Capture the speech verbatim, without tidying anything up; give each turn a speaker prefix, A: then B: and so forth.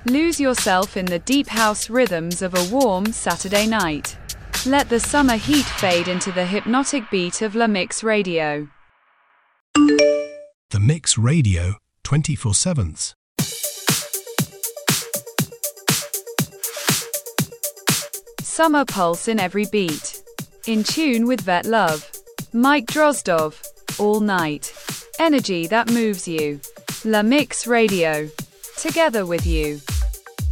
A: Lose yourself in the deep house rhythms of a warm Saturday night. Let the summer heat fade into the hypnotic beat of La Mix Radio.
B: The Mix Radio, twenty-four seven.
A: Summer pulse in every beat. In tune with Vet Love. Mike Drozdov. All night. Energy that moves you. La Mix Radio. Together with you.